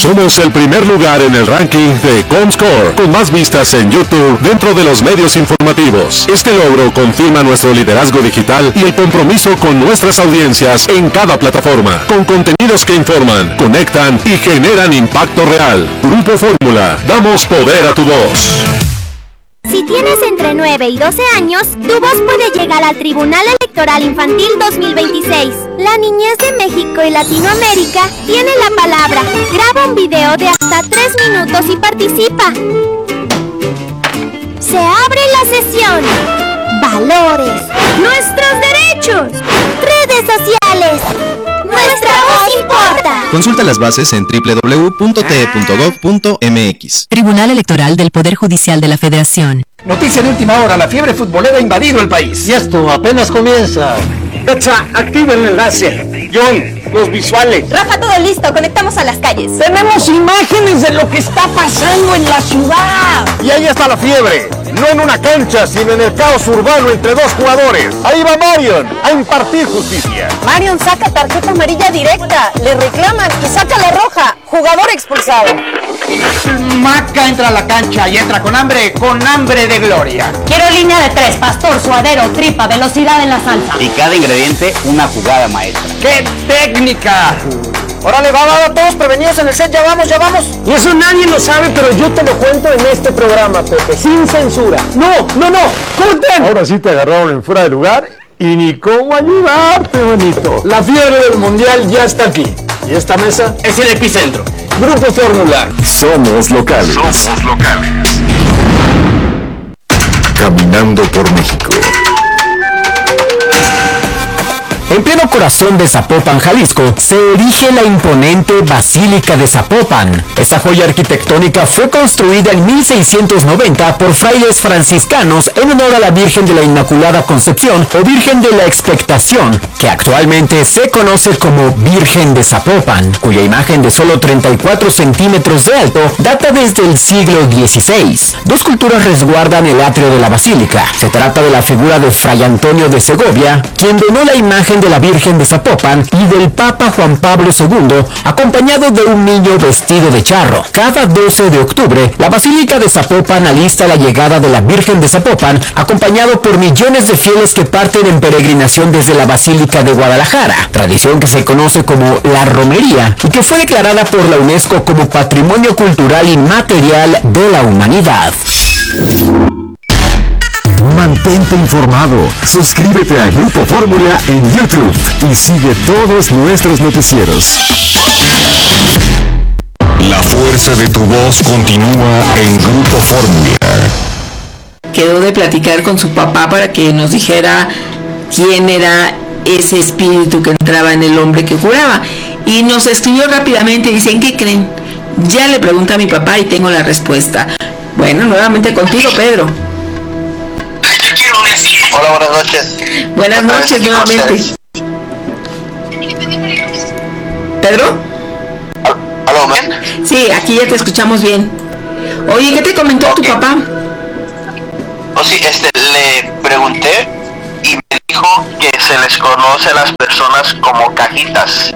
Somos el primer lugar en el ranking de Comscore, con más vistas en YouTube dentro de los medios informativos. Este logro confirma nuestro liderazgo digital y el compromiso con nuestras audiencias en cada plataforma, con contenidos que informan, conectan y generan impacto real. Grupo Fórmula, damos poder a tu voz. Si tienes entre 9 y 12 años, tu voz puede llegar al Tribunal Electoral Infantil 2026. La niñez de México y Latinoamérica tiene la palabra. Graba un video de hasta 3 minutos y participa. Se abre la sesión. Valores. Nuestros derechos. Redes sociales. Nuestra voz importa. Consulta las bases en www.te.gov.mx. Tribunal Electoral del Poder Judicial de la Federación. Noticia de última hora, la fiebre futbolera ha invadido el país. Y esto apenas comienza. Pecha, activa el enlace. John, los visuales. Rafa, todo listo, conectamos a las calles. Tenemos imágenes de lo que está pasando en la ciudad. Y ahí está la fiebre. No en una cancha, sino en el caos urbano entre dos jugadores. Ahí va Marion a impartir justicia. Marion saca tarjeta amarilla directa, le reclaman y saca la roja. Jugador expulsado. Maca entra a la cancha y entra con hambre de gloria. Quiero línea de 3, pastor, suadero, tripa, velocidad en la salsa. Y cada ingrediente una jugada maestra. ¡Qué técnica! Órale, va, todos prevenidos en el set, ya vamos. Y eso nadie lo sabe, pero yo te lo cuento en este programa, Pepe, sin censura. No, corten. Ahora sí te agarraron en fuera de lugar y ni cómo ayudarte, bonito. La fiebre del mundial ya está aquí. Y esta mesa es el epicentro. Grupo Fórmula. Somos locales. Caminando por México. En pleno corazón de Zapopan, Jalisco, se erige la imponente Basílica de Zapopan. Esta joya arquitectónica fue construida en 1690 por frailes franciscanos en honor a la Virgen de la Inmaculada Concepción o Virgen de la Expectación, que actualmente se conoce como Virgen de Zapopan, cuya imagen de solo 34 centímetros de alto data desde el siglo XVI. Dos culturas resguardan el atrio de la basílica. Se trata de la figura de Fray Antonio de Segovia, quien donó la imagen de la Virgen de Zapopan, y del Papa Juan Pablo II, acompañado de un niño vestido de charro. Cada 12 de octubre, la Basílica de Zapopan alista la llegada de la Virgen de Zapopan, acompañado por millones de fieles que parten en peregrinación desde la Basílica de Guadalajara, tradición que se conoce como la romería y que fue declarada por la UNESCO como Patrimonio Cultural Inmaterial de la Humanidad. Mantente informado. Suscríbete a Grupo Fórmula en YouTube y sigue todos nuestros noticieros. La fuerza de tu voz continúa en Grupo Fórmula. Quedó de platicar con su papá para que nos dijera quién era ese espíritu que entraba en el hombre que curaba. Y nos escribió rápidamente y dice: ¿en qué creen? Ya le pregunté a mi papá y tengo la respuesta. Bueno, nuevamente contigo, Pedro. Hola, buenas noches. Buenas noches nuevamente. ¿Pedro? ¿Aló, men? Sí, aquí ya te escuchamos bien. Oye, ¿qué te comentó tu papá? Sí, le pregunté y me dijo que se les conoce a las personas como cajitas.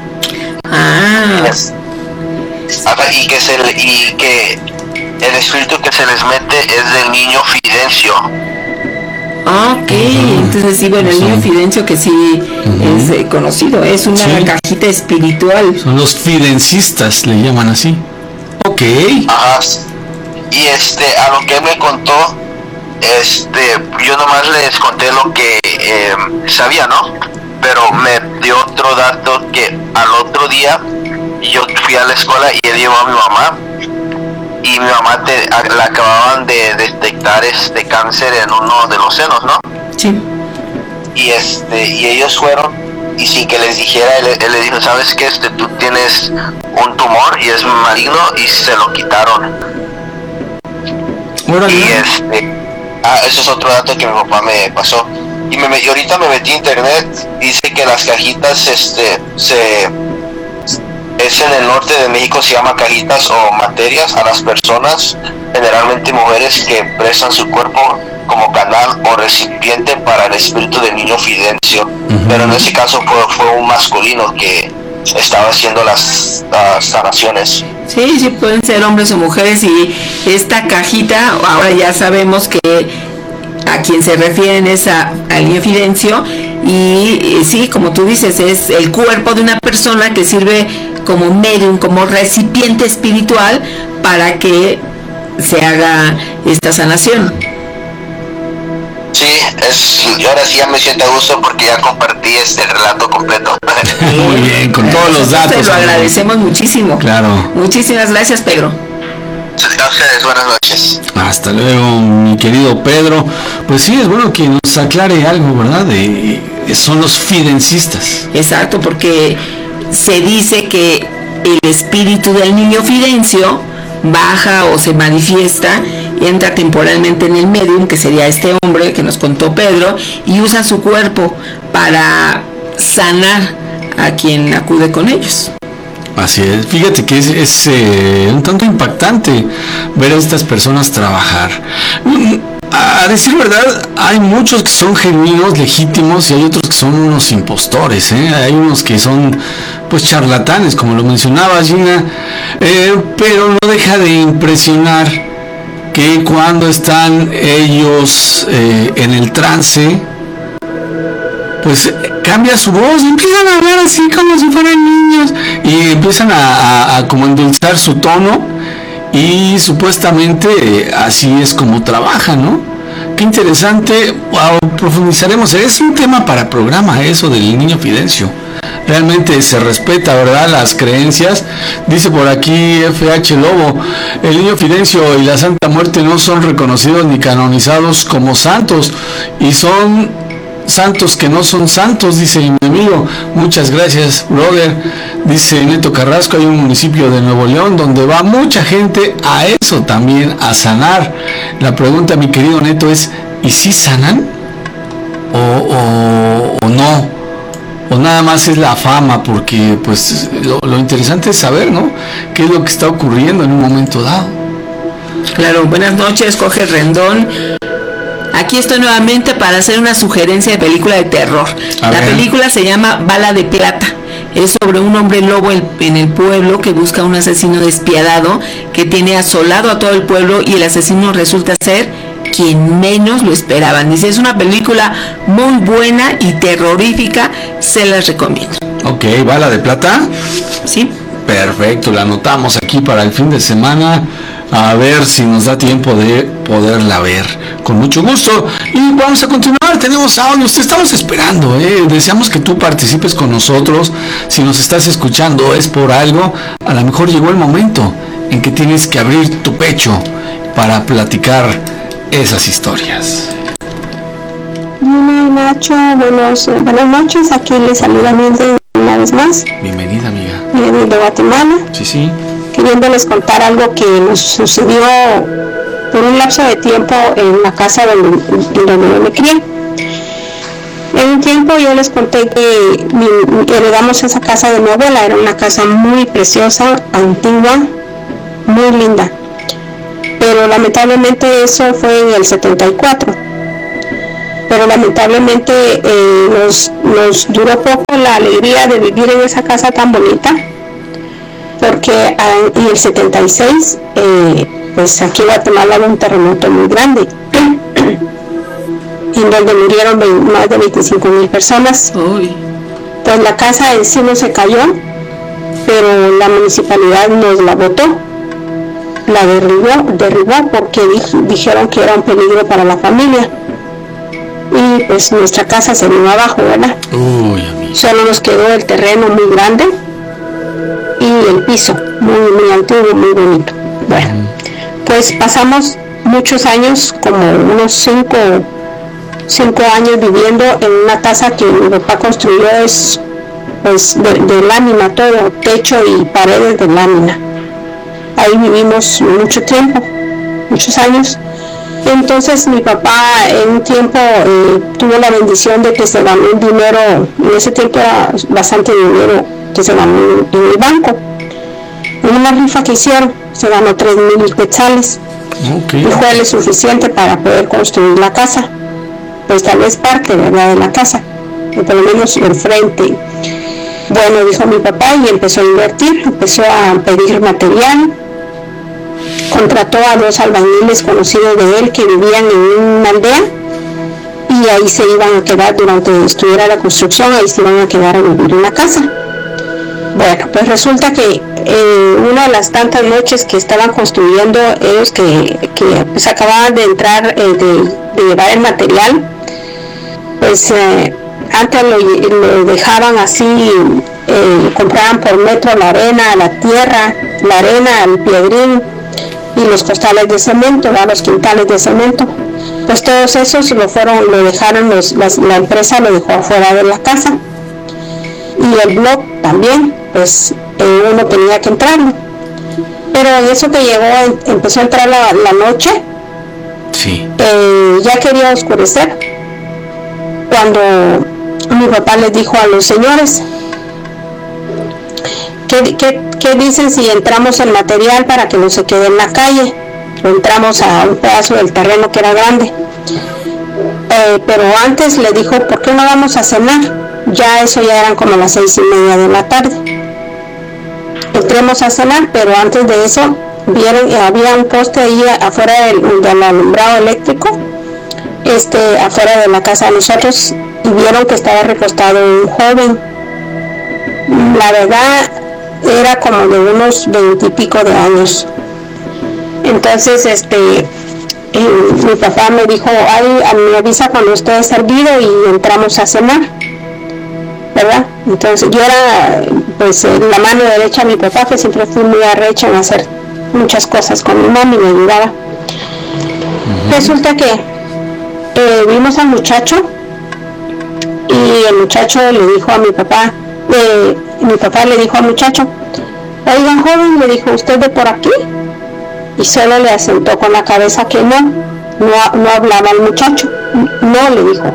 Y que el espíritu que se les mete es del niño Fidencio. Ok, entonces sí, bueno, el niño Fidencio que sí es conocido, es una cajita espiritual. Son los fidencistas, le llaman así. Ok. Ajá. Y a lo que él me contó, yo nomás les conté lo que sabía, ¿no? Pero me dio otro dato que al otro día yo fui a la escuela y él llevó a mi mamá. Y mi mamá la acababan de detectar cáncer en uno de los senos, ¿no? Sí. Y ellos fueron y sin que les dijera, él le dijo: ¿sabes qué? Tú tienes un tumor y es maligno, y se lo quitaron. Y eso es otro dato que mi papá me pasó. Y ahorita me metí a internet, dice que las cajitas es en el norte de México, se llama cajitas o materias a las personas, generalmente mujeres, que prestan su cuerpo como canal o recipiente para el espíritu del niño Fidencio. Pero en ese caso fue un masculino que estaba haciendo las sanaciones. Sí, sí, pueden ser hombres o mujeres, y esta cajita, ahora ya sabemos que a quien se refieren es al niño Fidencio, y sí, como tú dices, es el cuerpo de una persona que sirve como medium, como recipiente espiritual para que se haga esta sanación. Sí, ahora sí ya me siento a gusto porque ya compartí este relato completo. Muy bien, con todos los datos. Te lo agradecemos muchísimo. Claro. Muchísimas gracias, Pedro. A ustedes, buenas noches. Hasta luego, mi querido Pedro. Pues sí, es bueno que nos aclare algo, ¿verdad? Son los fidencistas. Exacto, porque se dice que el espíritu del niño Fidencio baja o se manifiesta y entra temporalmente en el medium, que sería este hombre que nos contó Pedro, y usa su cuerpo para sanar a quien acude con ellos. Así es, fíjate que es un tanto impactante ver a estas personas trabajar. A decir verdad, hay muchos que son genuinos, legítimos, y hay otros que son unos impostores, Hay unos que son pues charlatanes, como lo mencionaba Gina, pero no deja de impresionar que cuando están ellos en el trance, pues cambia su voz y empiezan a hablar así como si fueran niños, y empiezan a como endulzar su tono, y supuestamente así es como trabajan, ¿no? Qué interesante. Profundizaremos, es un tema para programa eso del niño Fidencio. Realmente se respeta, ¿verdad?, las creencias. Dice por aquí FH Lobo, el niño Fidencio y la Santa Muerte no son reconocidos ni canonizados como santos, y son santos que no son santos, dice mi amigo. Muchas gracias, brother. Dice Neto Carrasco, hay un municipio de Nuevo León donde va mucha gente a eso también, a sanar. La pregunta, mi querido Neto, es, ¿y si sanan? ¿O no? ¿O nada más es la fama? Porque pues lo interesante es saber, ¿no?, qué es lo que está ocurriendo en un momento dado. Claro, buenas noches, Jorge Rendón. Aquí estoy nuevamente para hacer una sugerencia de película de terror. La película se llama Bala de Plata. Es sobre un hombre lobo en el pueblo que busca a un asesino despiadado que tiene asolado a todo el pueblo, y el asesino resulta ser quien menos lo esperaban. Dice, es una película muy buena y terrorífica, se las recomiendo. Ok, Bala de Plata. Sí. Perfecto, la anotamos aquí para el fin de semana. A ver si nos da tiempo de poderla ver. Con mucho gusto. Y vamos a continuar. Tenemos audios. Te estamos esperando. Deseamos que tú participes con nosotros. Si nos estás escuchando es por algo. A lo mejor llegó el momento en que tienes que abrir tu pecho para platicar esas historias. Hola Nacho, buenas noches. Aquí les saluda Mildred una vez más. Bienvenida, amiga. De Guatemala. Sí. Queriéndoles contar algo que nos sucedió por un lapso de tiempo en la casa donde me crié. En un tiempo yo les conté que heredamos esa casa de mi abuela. Era una casa muy preciosa, antigua, muy linda. Pero lamentablemente eso fue en el 74. Pero lamentablemente nos duró poco la alegría de vivir en esa casa tan bonita, porque en el 76 pues aquí en Guatemala hubo un terremoto muy grande en donde murieron más de 25,000 personas. Pues la casa en sí no se cayó, pero la municipalidad nos la botó, la derribó porque dijeron que era un peligro para la familia, y pues nuestra casa se vino abajo, ¿verdad? Solo nos quedó el terreno muy grande y el piso muy antiguo, muy bonito. Bueno, pues pasamos muchos años, como unos 5 años viviendo en una casa que mi papá construyó, es pues de lámina, todo, techo y paredes de lámina. Ahí vivimos mucho tiempo, muchos años. Entonces mi papá en un tiempo tuvo la bendición de que se ganó un dinero, en ese tiempo era bastante dinero que se ganó en el banco. En una rifa que hicieron, se ganó 3,000 quetzales. Y fue lo suficiente para poder construir la casa. Pues tal vez parte, ¿verdad?, de la casa, o por lo menos el frente. Bueno, dijo mi papá, y empezó a invertir, empezó a pedir material, contrató a 2 albañiles conocidos de él que vivían en una aldea, y ahí se iban a quedar durante que estuviera la construcción, ahí se iban a quedar a vivir en la casa. Bueno, pues resulta que una de las tantas noches que estaban construyendo ellos, que pues acababan de entrar, de llevar el material, pues antes lo dejaban así, compraban por metro la arena, la tierra, la arena, el piedrín y los costales de cemento, los quintales de cemento. Pues todos esos lo dejaron, la empresa lo dejó afuera de la casa. Y el blog también, pues uno tenía que entrarlo. Pero en eso que llegó, empezó a entrar la noche, sí. Ya quería oscurecer, cuando mi papá les dijo a los señores, ¿qué dicen si entramos el material para que no se quede en la calle? Entramos a un pedazo del terreno que era grande. Pero antes le dijo, ¿por qué no vamos a cenar? Ya eran como las 6:30 de la tarde. Entremos a cenar, pero antes de eso vieron que había un poste ahí afuera del alumbrado eléctrico, afuera de la casa de nosotros, y vieron que estaba recostado un joven. La verdad era como de unos 20 y pico de años. Entonces mi papá me dijo, me avisa cuando esté servido y entramos a cenar, ¿verdad? Entonces yo era pues la mano derecha de mi papá, que siempre fui muy arrecha en hacer muchas cosas con mi mamá y me ayudaba. Resulta que vimos al muchacho, y el muchacho le dijo a mi papá le dijo al muchacho, oiga joven, le dijo, ¿usted de por aquí? Y solo le asentó con la cabeza que no hablaba el muchacho. No, le dijo,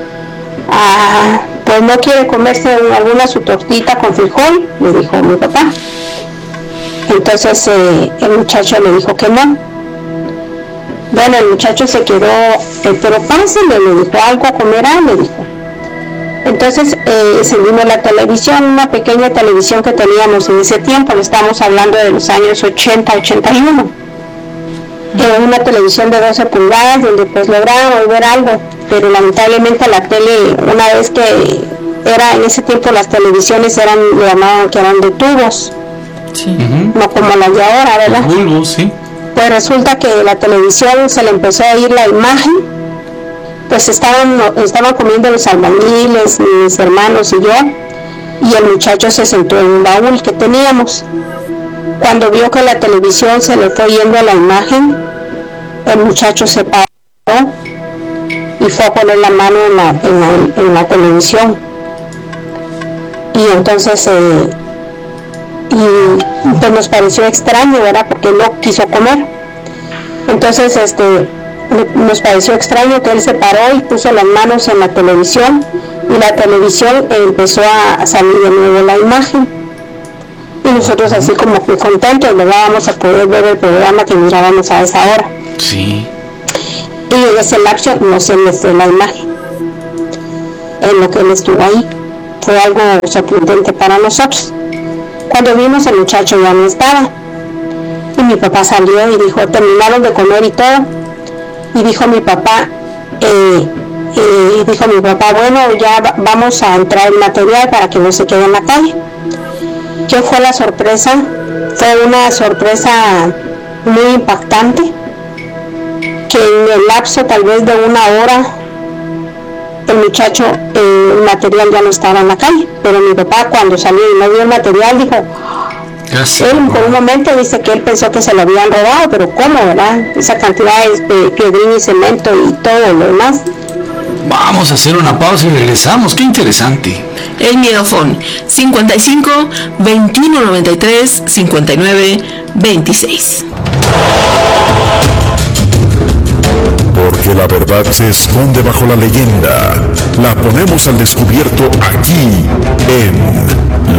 pues no quiere comerse alguna su tortita con frijol, le dijo mi papá. Entonces el muchacho le dijo que no. Bueno, el muchacho se quedó, pero pásale, le dijo, algo a comer, le dijo. Entonces encendimos la televisión, una pequeña televisión que teníamos en ese tiempo, estamos hablando de los años 80-81. Una televisión de 12 pulgadas donde pues lográbamos ver algo, pero lamentablemente la tele, una vez que en ese tiempo las televisiones le llamaban que eran de tubos, sí. No como las de ahora, ¿verdad? Bulbos, sí. Pues resulta que la televisión se le empezó a ir la imagen, pues estaban comiendo los albañiles, mis hermanos y yo, y el muchacho se sentó en un baúl que teníamos. Cuando vio que la televisión se le fue yendo a la imagen, el muchacho se paró y fue a poner la mano en la televisión. Y entonces pues nos pareció extraño, ¿verdad? Porque no quiso comer. Entonces nos pareció extraño que él se paró y puso las manos en la televisión, y la televisión empezó a salir de nuevo la imagen. Y nosotros así como que contentos, ¿verdad? Vamos a poder ver el programa que mirábamos a esa hora. Sí. Y en ese lapso no se le fue la imagen. En lo que él estuvo ahí. Fue algo sorprendente para nosotros. Cuando vimos, el muchacho ya no estaba. Y mi papá salió y dijo, terminaron de comer y todo. Y dijo mi papá, bueno, ya vamos a entrar el material para que no se quede en la calle. ¿Qué fue la sorpresa? Fue una sorpresa muy impactante, que en el lapso tal vez de una hora el muchacho, el material ya no estaba en la calle, pero mi papá cuando salió y no vio el material dijo, él por un momento dice que él pensó que se lo habían robado, pero ¿cómo, verdad? Esa cantidad de piedrín y cemento y todo lo demás. Vamos a hacer una pausa y regresamos, qué interesante. El Miedofón 55 21 93 59 26. Porque la verdad se esconde bajo la leyenda. La ponemos al descubierto aquí en